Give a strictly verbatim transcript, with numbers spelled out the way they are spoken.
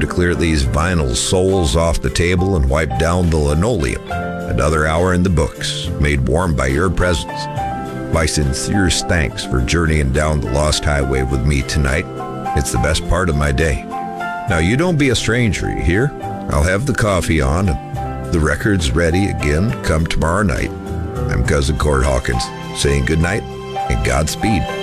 to clear these vinyl soles off the table and wipe down the linoleum. Another hour in the books, made warm by your presence. My sincerest thanks for journeying down the Lost Highway with me tonight. It's the best part of my day. Now, you don't be a stranger, you hear? I'll have the coffee on and the record's ready again come tomorrow night. I'm Cousin Cord Hawkins, saying good night and Godspeed.